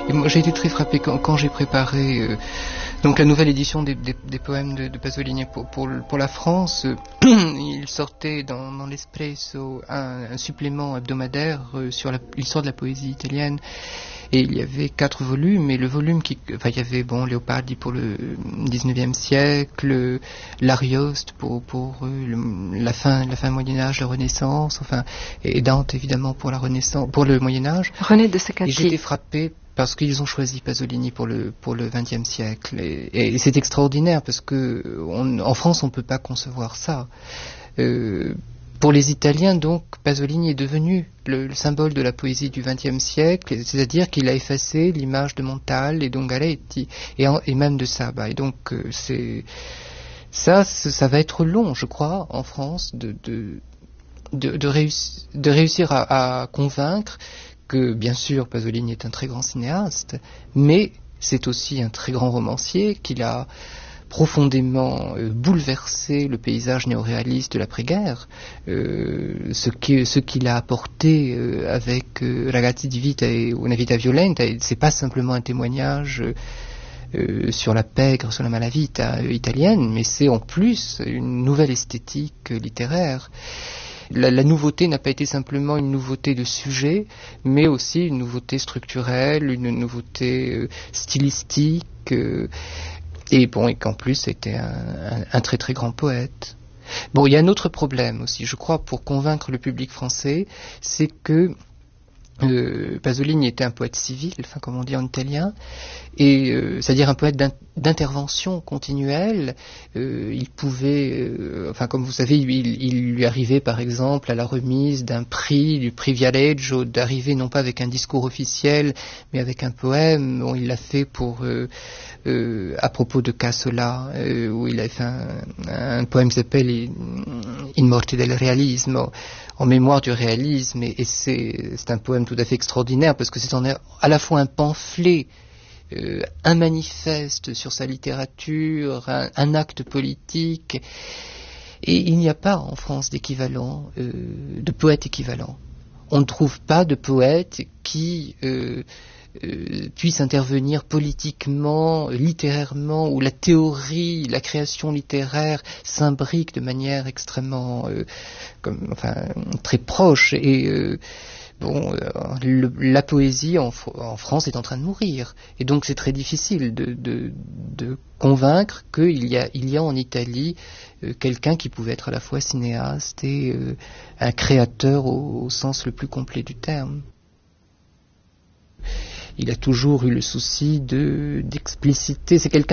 Et moi j'ai été très frappé quand j'ai préparé donc la nouvelle édition des poèmes de Pasolini pour la France. Il sortait dans l'Espresso un supplément hebdomadaire sur l'histoire de la poésie italienne. Et il y avait 4 volumes, et le volume il y avait Leopardi pour le 19e siècle, l'Arioste pour la fin Moyen-Âge, la Renaissance, et Dante évidemment pour la Renaissance, pour le Moyen-Âge. René de Secati. Et j'étais frappé parce qu'ils ont choisi Pasolini pour le 20e siècle. Et c'est extraordinaire parce que en France on ne peut pas concevoir ça. Pour les Italiens, donc, Pasolini est devenu le symbole de la poésie du XXe siècle, c'est-à-dire qu'il a effacé l'image de Montale et d'Ungaretti, et même de Saba. Et donc, ça va être long, je crois, en France, de réussir à convaincre que, bien sûr, Pasolini est un très grand cinéaste, mais c'est aussi un très grand romancier, qu'il a profondément bouleversé le paysage néoréaliste de l'après-guerre, ce qu'il a apporté avec Ragazzi di Vita et Una Vita Violenta. C'est pas simplement un témoignage sur la pègre, sur la malavita italienne, mais c'est en plus une nouvelle esthétique littéraire. La nouveauté n'a pas été simplement une nouveauté de sujet, mais aussi une nouveauté structurelle, une nouveauté stylistique, et qu'en plus c'était un très très grand poète. Il y a un autre problème aussi, je crois, pour convaincre le public français, c'est que Pasolini était un poète civil, comme on dit en italien, et c'est-à-dire un poète d'intervention continuelle. Il pouvait, comme vous savez, il lui arrivait par exemple à la remise du prix Viareggio, d'arriver non pas avec un discours officiel, mais avec un poème. Il l'a fait à propos de Casola, où il a fait un poème qui s'appelle In morte del realismo, en mémoire du réalisme, et c'est un poème tout à fait extraordinaire parce que c'est à la fois un pamphlet, un manifeste sur sa littérature, un acte politique, et il n'y a pas en France d'équivalent, de poète équivalent. On ne trouve pas de poète qui puisse intervenir politiquement, littérairement, où la théorie, la création littéraire s'imbrique de manière extrêmement, très proche. Et la poésie en France est en train de mourir, et donc c'est très difficile de convaincre qu'il y a en Italie quelqu'un qui pouvait être à la fois cinéaste et un créateur au sens le plus complet du terme. Il a toujours eu le souci d'expliciter. C'est quelqu'un